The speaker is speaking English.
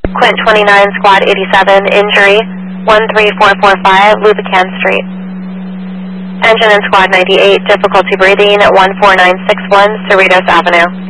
Quint 29, Squad 87, injury 13445, Lubican Street. Engine in Squad 98, difficulty breathing at 14961, Cerritos Avenue.